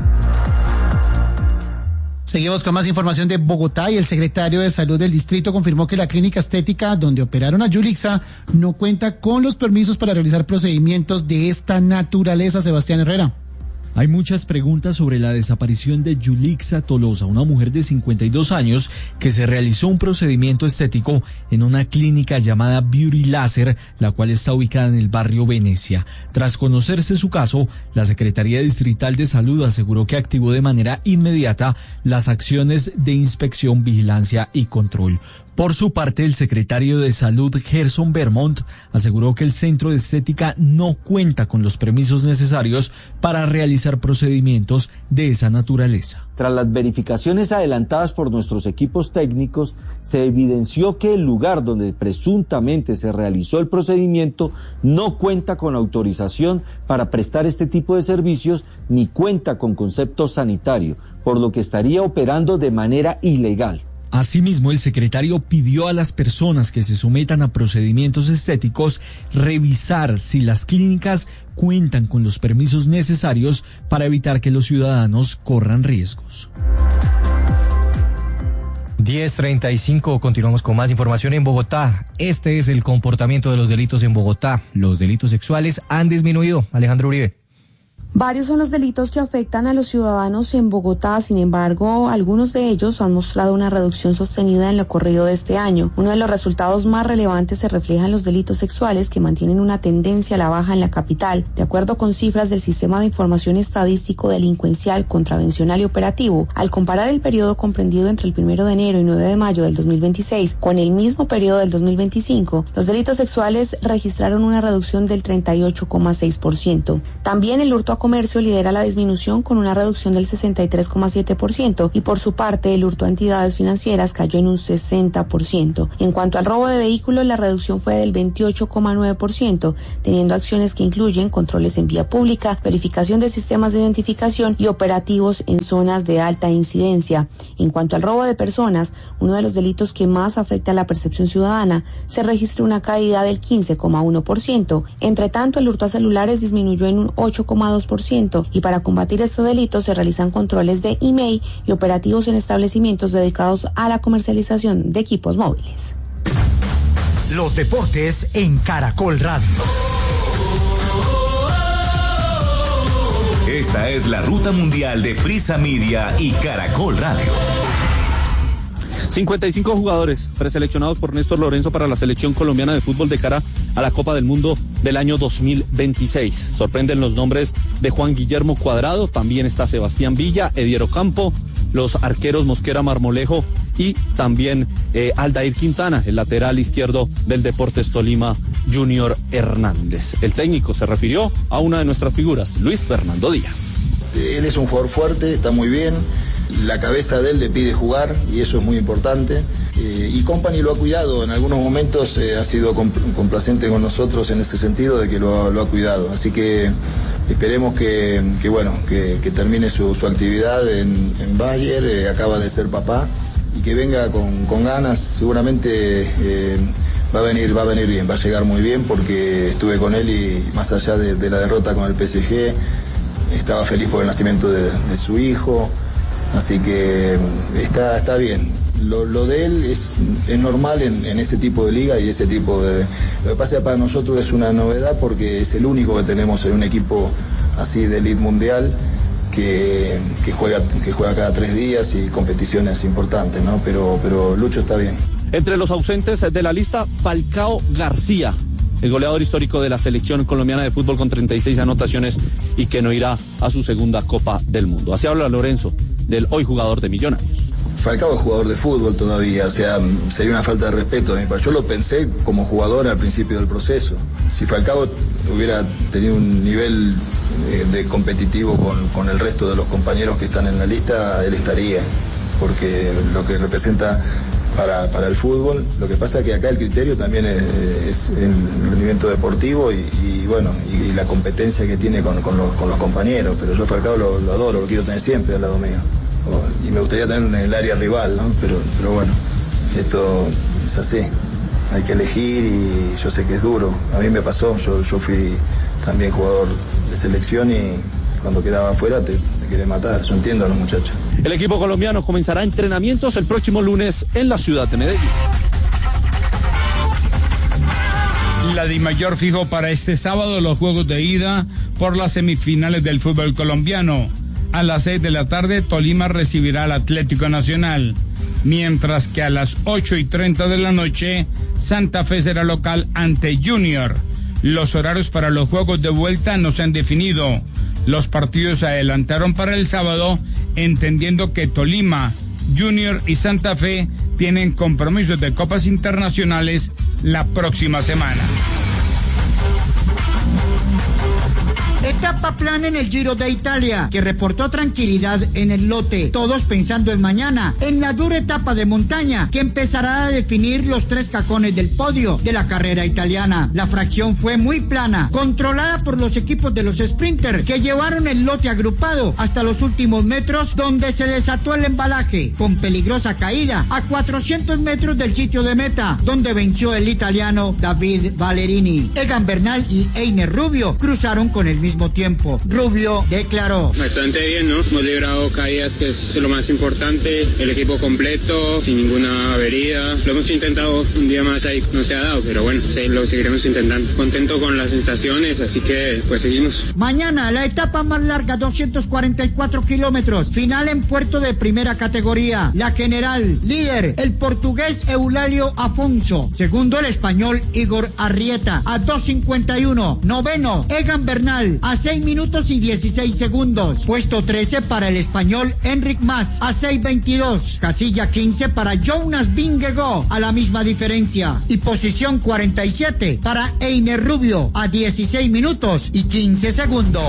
Seguimos con más información de Bogotá y el secretario de Salud del distrito confirmó que la clínica estética donde operaron a Yulitza no cuenta con los permisos para realizar procedimientos de esta naturaleza. Sebastián Herrera. Hay muchas preguntas sobre la desaparición de Yulitza Tolosa, una mujer de 52 años que se realizó un procedimiento estético en una clínica llamada Beauty Láser, la cual está ubicada en el barrio Venecia. Tras conocerse su caso, la Secretaría Distrital de Salud aseguró que activó de manera inmediata las acciones de inspección, vigilancia y control. Por su parte, el secretario de Salud, Gerson Vermont, aseguró que el centro de estética no cuenta con los permisos necesarios para realizar procedimientos de esa naturaleza. Tras las verificaciones adelantadas por nuestros equipos técnicos, se evidenció que el lugar donde presuntamente se realizó el procedimiento no cuenta con autorización para prestar este tipo de servicios ni cuenta con concepto sanitario, por lo que estaría operando de manera ilegal. Asimismo, el secretario pidió a las personas que se sometan a procedimientos estéticos revisar si las clínicas cuentan con los permisos necesarios para evitar que los ciudadanos corran riesgos. 10:35, continuamos con más información en Bogotá. Este es el comportamiento de los delitos en Bogotá. Los delitos sexuales han disminuido. Alejandro Uribe. Varios son los delitos que afectan a los ciudadanos en Bogotá, sin embargo, algunos de ellos han mostrado una reducción sostenida en lo corrido de este año. Uno de los resultados más relevantes se refleja en los delitos sexuales, que mantienen una tendencia a la baja en la capital. De acuerdo con cifras del Sistema de Información Estadístico Delincuencial, Contravencional y Operativo, al comparar el periodo comprendido entre el 1 de enero y 9 de mayo del 2026 con el mismo periodo del 2025, los delitos sexuales registraron una reducción del 38,6%. También el hurto a comercio lidera la disminución con una reducción del 63,7% y por su parte el hurto a entidades financieras cayó en un 60%. En cuanto al robo de vehículos, la reducción fue del 28,9%, teniendo acciones que incluyen controles en vía pública, verificación de sistemas de identificación y operativos en zonas de alta incidencia. En cuanto al robo de personas, uno de los delitos que más afecta a la percepción ciudadana, se registró una caída del 15,1%. Entre tanto, el hurto a celulares disminuyó en un 8,2%. Y para combatir este delito se realizan controles de email y operativos en establecimientos dedicados a la comercialización de equipos móviles. Los deportes en Caracol Radio. Esta es la ruta mundial de Prisa Media y Caracol Radio. 55 jugadores preseleccionados por Néstor Lorenzo para la selección colombiana de fútbol de cara a la Copa del Mundo del año 2026. Sorprenden los nombres de Juan Guillermo Cuadrado, también está Sebastián Villa, Edier Ocampo, los arqueros Mosquera Marmolejo y también Aldair Quintana, el lateral izquierdo del Deportes Tolima, Junior Hernández. El técnico se refirió a una de nuestras figuras, Luis Fernando Díaz. Él es un jugador fuerte, está muy bien. La cabeza de él le pide jugar y eso es muy importante. Y Company lo ha cuidado, en algunos momentos ha sido complacente con nosotros en ese sentido de que lo ha cuidado. Así que esperemos que termine su actividad en Bayer, acaba de ser papá y que venga con ganas, seguramente va a venir bien, va a llegar muy bien porque estuve con él y más allá de la derrota con el PSG, estaba feliz por el nacimiento de su hijo. Así que está bien. Lo de él es normal en ese tipo de liga y ese tipo de... Lo que pasa es que para nosotros es una novedad porque es el único que tenemos en un equipo así de elite mundial que juega cada 3 días y competiciones importantes, ¿no? Pero Lucho está bien. Entre los ausentes de la lista, Falcao García, el goleador histórico de la selección colombiana de fútbol con 36 anotaciones y que no irá a su segunda Copa del Mundo. Así habla Lorenzo del hoy jugador de Millonarios. Falcao es jugador de fútbol todavía, o sea, sería una falta de respeto de mi parte. Yo lo pensé como jugador al principio del proceso. Si Falcao hubiera tenido un nivel de competitivo con el resto de los compañeros que están en la lista, él estaría, porque lo que representa para el fútbol, lo que pasa es que acá el criterio también es el rendimiento deportivo y la competencia que tiene con los compañeros, pero yo a Falcao lo adoro, lo quiero tener siempre al lado mío. Y me gustaría tener en el área rival, ¿no? Pero bueno, esto es así. Hay que elegir y yo sé que es duro. A mí me pasó, yo fui también jugador de selección y cuando quedaba afuera te quería matar. Yo entiendo a los muchachos. El equipo colombiano comenzará entrenamientos el próximo lunes en la ciudad de Medellín. La DIMAYOR fijó para este sábado los juegos de ida por las semifinales del fútbol colombiano. A las 6 de la tarde, Tolima recibirá al Atlético Nacional, mientras que a las 8:30 de la noche, Santa Fe será local ante Junior. Los horarios para los juegos de vuelta no se han definido. Los partidos se adelantaron para el sábado, entendiendo que Tolima, Junior y Santa Fe tienen compromisos de copas internacionales la próxima semana. Etapa plana en el Giro de Italia, que reportó tranquilidad en el lote, todos pensando en mañana, en la dura etapa de montaña, que empezará a definir los 3 cajones del podio de la carrera italiana. La fracción fue muy plana, controlada por los equipos de los sprinters, que llevaron el lote agrupado hasta los últimos metros, donde se desató el embalaje, con peligrosa caída a 400 metros del sitio de meta, donde venció el italiano David Ballerini. Egan Bernal y Einer Rubio cruzaron con el mismo tiempo. Rubio declaró: bastante bien, ¿no? Hemos librado caídas, que es lo más importante, el equipo completo, sin ninguna avería. Lo hemos intentado un día más ahí, no se ha dado, pero bueno, sí, lo seguiremos intentando. Contento con las sensaciones, así que pues seguimos. Mañana la etapa más larga, 244 kilómetros, final en puerto de primera categoría. La general, líder, el portugués Eulalio Afonso. Segundo, el español Igor Arrieta, a 2:51. Noveno, Egan Bernal, a 6 minutos y 16 segundos. Puesto 13 para el español Enric Mas, a 6:22. Casilla 15 para Jonas Vingegaard, a la misma diferencia. Y posición 47 para Einer Rubio, a 16 minutos y 15 segundos.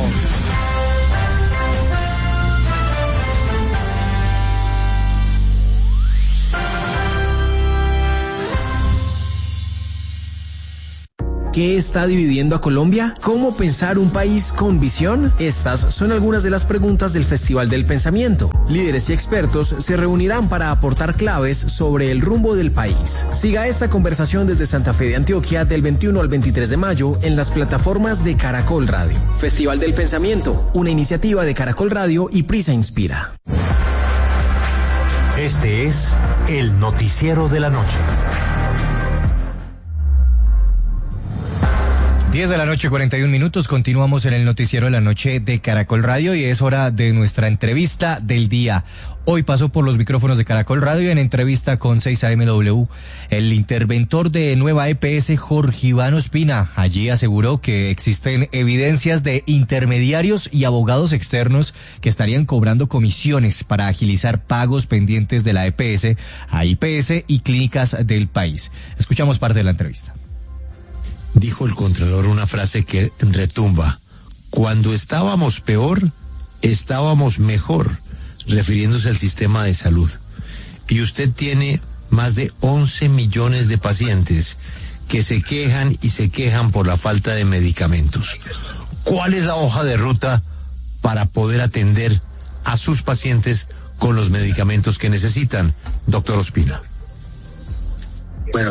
¿Qué está dividiendo a Colombia? ¿Cómo pensar un país con visión? Estas son algunas de las preguntas del Festival del Pensamiento. Líderes y expertos se reunirán para aportar claves sobre el rumbo del país. Siga esta conversación desde Santa Fe de Antioquia del 21 al 23 de mayo en las plataformas de Caracol Radio. Festival del Pensamiento, una iniciativa de Caracol Radio y Prisa Inspira. Este es el noticiero de la noche. 10 de la noche, 41 minutos. Continuamos en el noticiero de la noche de Caracol Radio y es hora de nuestra entrevista del día. Hoy pasó por los micrófonos de Caracol Radio en entrevista con 6AMW el interventor de Nueva EPS, Jorge Iván Ospina. Allí aseguró que existen evidencias de intermediarios y abogados externos que estarían cobrando comisiones para agilizar pagos pendientes de la EPS a IPS y clínicas del país. Escuchamos parte de la entrevista. Dijo el Contralor una frase que retumba: cuando estábamos peor, estábamos mejor, refiriéndose al sistema de salud. Y usted tiene más de 11 millones de pacientes que se quejan y se quejan por la falta de medicamentos. ¿Cuál es la hoja de ruta para poder atender a sus pacientes con los medicamentos que necesitan, doctor Ospina? Bueno,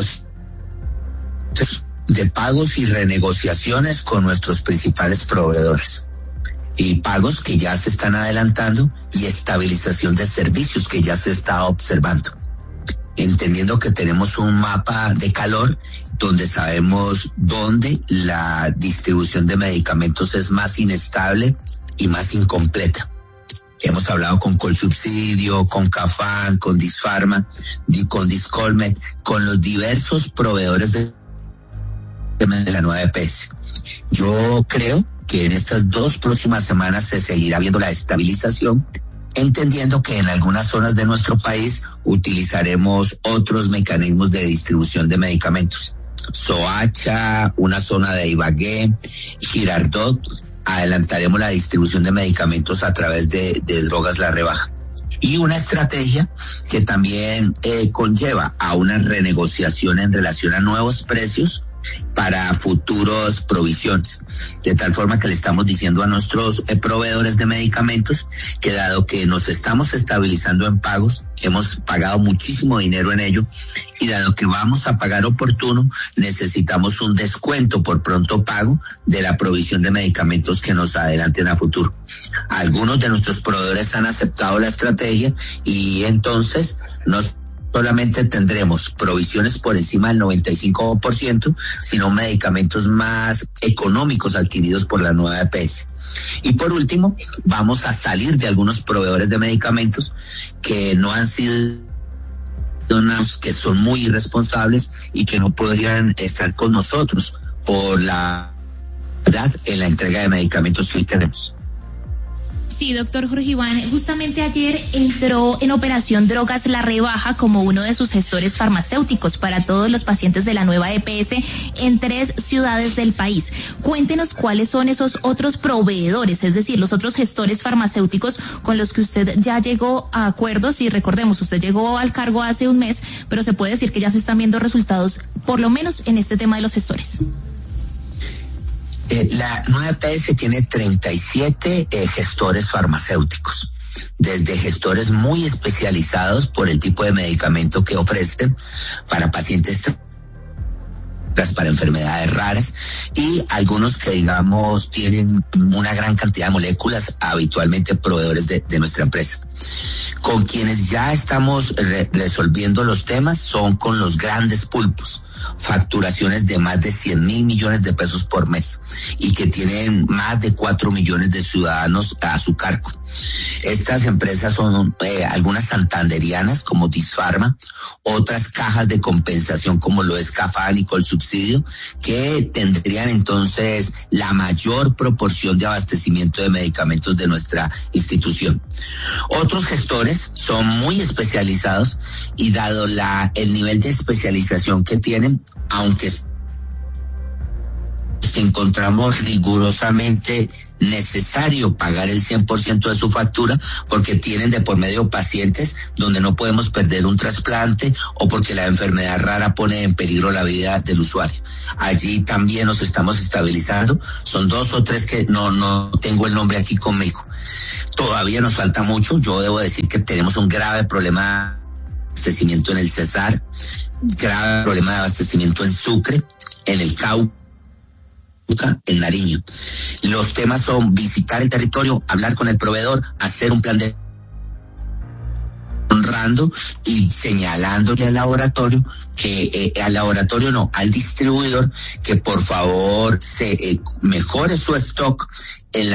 de pagos y renegociaciones con nuestros principales proveedores, y pagos que ya se están adelantando y estabilización de servicios que ya se está observando, entendiendo que tenemos un mapa de calor donde sabemos dónde la distribución de medicamentos es más inestable y más incompleta. Hemos hablado con Colsubsidio, con Cafam, con Disfarma, con Discolmed, con los diversos proveedores de la nueva EPS. Yo creo que en estas 2 próximas semanas se seguirá viendo la estabilización, entendiendo que en algunas zonas de nuestro país utilizaremos otros mecanismos de distribución de medicamentos. Soacha, una zona de Ibagué, Girardot, adelantaremos la distribución de medicamentos a través de Drogas La Rebaja. Y una estrategia que también conlleva a una renegociación en relación a nuevos precios para futuros provisiones, de tal forma que le estamos diciendo a nuestros proveedores de medicamentos que dado que nos estamos estabilizando en pagos, hemos pagado muchísimo dinero en ello, y dado que vamos a pagar oportuno, necesitamos un descuento por pronto pago de la provisión de medicamentos que nos adelanten a futuro. Algunos de nuestros proveedores han aceptado la estrategia y entonces nos solamente tendremos provisiones por encima del 95%, sino medicamentos más económicos adquiridos por la nueva EPS. Y por último, vamos a salir de algunos proveedores de medicamentos que no han sido, que son muy irresponsables y que no podrían estar con nosotros por la verdad en la entrega de medicamentos que hoy tenemos. Sí, doctor Jorge Iván, justamente ayer entró en operación Drogas La Rebaja como uno de sus gestores farmacéuticos para todos los pacientes de la nueva EPS en 3 ciudades del país. Cuéntenos cuáles son esos otros proveedores, es decir, los otros gestores farmacéuticos con los que usted ya llegó a acuerdos, y recordemos, usted llegó al cargo hace un mes, pero se puede decir que ya se están viendo resultados, por lo menos en este tema de los gestores. La nueva EPS tiene 37 gestores farmacéuticos, desde gestores muy especializados por el tipo de medicamento que ofrecen para pacientes, para enfermedades raras, y algunos que digamos tienen una gran cantidad de moléculas, habitualmente proveedores de nuestra empresa. Con quienes ya estamos resolviendo los temas son con los grandes pulpos, facturaciones de más de 100.000 millones de pesos por mes y que tienen más de 4 millones de ciudadanos a su cargo. Estas empresas son algunas santanderianas como Disfarma, otras cajas de compensación como lo es Cafam y Colsubsidio, que tendrían entonces la mayor proporción de abastecimiento de medicamentos de nuestra institución. Otros gestores son muy especializados y dado el nivel de especialización que tienen, aunque encontramos rigurosamente necesario pagar el 100% de su factura porque tienen de por medio pacientes donde no podemos perder un trasplante o porque la enfermedad rara pone en peligro la vida del usuario. Allí también nos estamos estabilizando. Son 2 o 3 que no tengo el nombre aquí conmigo. Todavía nos falta mucho. Yo debo decir que tenemos un grave problema de abastecimiento en el Cesar, grave problema de abastecimiento en Sucre, en el Cauca, en Nariño. Los temas son visitar el territorio, hablar con el proveedor, hacer un plan de cerrando y señalándole al laboratorio al distribuidor, que por favor se mejore su stock en